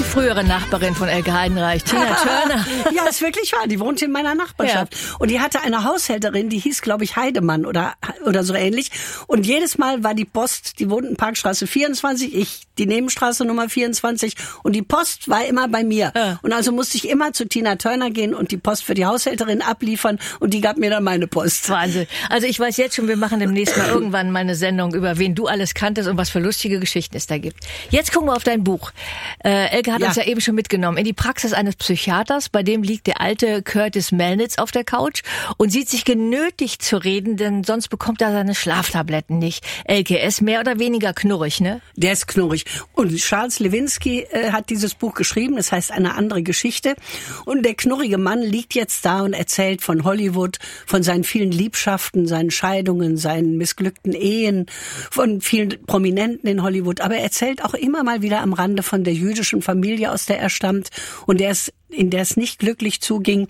frühere Nachbarin von Elke Heidenreich, Tina Turner. Ja, ist wirklich wahr. Die wohnte in meiner Nachbarschaft. Ja. Und die hatte eine Haushälterin, die hieß, glaube ich, Heidemann oder so ähnlich. Und jedes Mal war die Post, die wohnten Parkstraße 24, ich die Nebenstraße Nummer 24. Und die Post war immer bei mir. Ja. Und also musste ich immer zu Tina Turner gehen und die Post für die Haushälterin abliefern. Und die gab mir dann meine Post. Wahnsinn. Also ich weiß jetzt schon, wir machen demnächst mal irgendwann mal eine Sendung über wen du alles kanntest und was für lustige Geschichten es da gibt. Jetzt gucken wir auf dein Buch. Elke hat uns ja eben schon mitgenommen in die Praxis eines Psychiaters, bei dem liegt der alte Curtis Melnitz auf der Couch und sieht sich genötigt zu reden, denn sonst bekommt er seine Schlaftabletten nicht. Elke, er ist mehr oder weniger knurrig, ne? Der ist knurrig. Und Charles Lewinsky hat dieses Buch geschrieben, das heißt Eine andere Geschichte. Und der knurrige Mann liegt jetzt da und erzählt von Hollywood, von seinen vielen Liebschaften, seinen Scheidungen, seinen missglückten Ehen, von vielen Prominenten in Hollywood. Aber er erzählt auch immer mal wieder am Rande von der jüdischen Familie, aus der er stammt und in der es nicht glücklich zuging.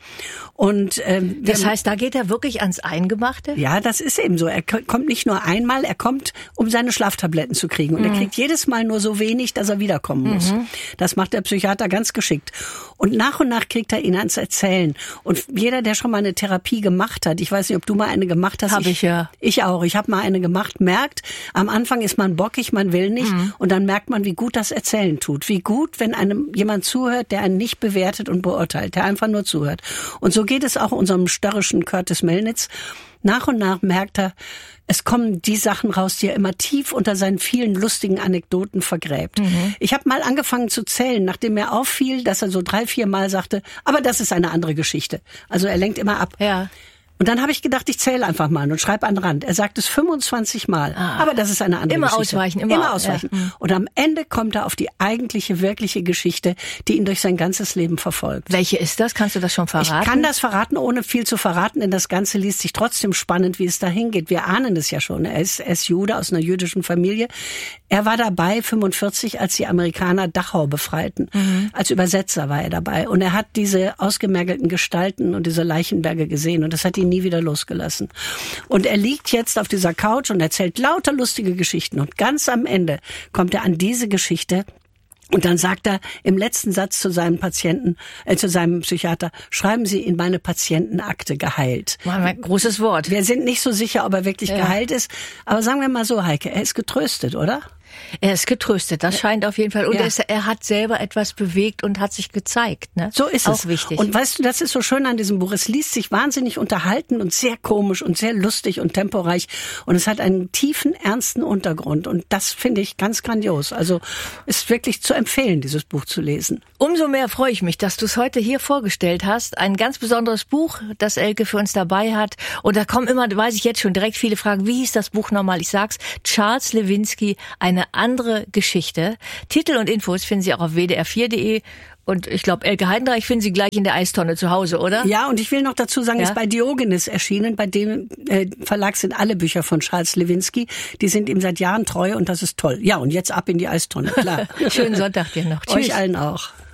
Und das heißt, da geht er wirklich ans Eingemachte? Ja, das ist eben so. Er kommt nicht nur einmal, er kommt, um seine Schlaftabletten zu kriegen. Und er kriegt jedes Mal nur so wenig, dass er wiederkommen muss. Das macht der Psychiater ganz geschickt. Und nach kriegt er ihn ans Erzählen. Und jeder, der schon mal eine Therapie gemacht hat, ich weiß nicht, ob du mal eine gemacht hast. Habe ich ja. Ich auch. Ich habe mal eine gemacht, merkt, am Anfang ist man bockig, man will nicht. Und dann merkt man, wie gut das Erzählen tut. Wie gut, wenn einem jemand zuhört, der einen nicht bewertet und beurteilt, der einfach nur zuhört. Und so geht es auch unserem störrischen Curtis Melnitz. Nach und nach merkt er, es kommen die Sachen raus, die er immer tief unter seinen vielen lustigen Anekdoten vergräbt. Ich habe mal angefangen zu zählen, nachdem mir auffiel, dass er so 3-4 Mal sagte, aber das ist eine andere Geschichte. Also er lenkt immer ab. Ja. Und dann habe ich gedacht, ich zähle einfach mal und schreibe an den Rand. Er sagt es 25 Mal, aber das ist eine andere Geschichte. Immer ausweichen. Ja. Und am Ende kommt er auf die eigentliche, wirkliche Geschichte, die ihn durch sein ganzes Leben verfolgt. Welche ist das? Kannst du das schon verraten? Ich kann das verraten, ohne viel zu verraten, denn das Ganze liest sich trotzdem spannend, wie es dahin geht. Wir ahnen es ja schon. Er ist Jude aus einer jüdischen Familie. Er war dabei, 45, als die Amerikaner Dachau befreiten. Als Übersetzer war er dabei. Und er hat diese ausgemergelten Gestalten und diese Leichenberge gesehen. Und das hat ihn nie wieder losgelassen. Und er liegt jetzt auf dieser Couch und erzählt lauter lustige Geschichten. Und ganz am Ende kommt er an diese Geschichte. Und dann sagt er im letzten Satz zu seinem Patienten, zu seinem Psychiater, schreiben Sie in meine Patientenakte geheilt. Ein großes Wort. Wir sind nicht so sicher, ob er wirklich geheilt ist. Aber sagen wir mal so, Heike, er ist getröstet, oder? Er ist getröstet, das scheint auf jeden Fall. Und er hat selber etwas bewegt und hat sich gezeigt. Ne? So ist es. Auch wichtig. Und weißt du, das ist so schön an diesem Buch. Es liest sich wahnsinnig unterhalten und sehr komisch und sehr lustig und temporeich. Und es hat einen tiefen, ernsten Untergrund. Und das finde ich ganz grandios. Also ist wirklich zu empfehlen, dieses Buch zu lesen. Umso mehr freue ich mich, dass du es heute hier vorgestellt hast. Ein ganz besonderes Buch, das Elke für uns dabei hat. Und da kommen immer, weiß ich jetzt schon, direkt viele Fragen. Wie hieß das Buch nochmal? Ich sag's, Charles Lewinsky, eine andere Geschichte. Titel und Infos finden Sie auch auf wdr4.de. Und ich glaube, Elke Heidenreich finden Sie gleich in der Eistonne zu Hause, oder? Ja, und ich will noch dazu sagen, ist bei Diogenes erschienen. Bei dem Verlag sind alle Bücher von Charles Lewinsky. Die sind ihm seit Jahren treu und das ist toll. Ja, und jetzt ab in die Eistonne, klar. Schönen Sonntag dir noch. Tschüss. Euch allen auch.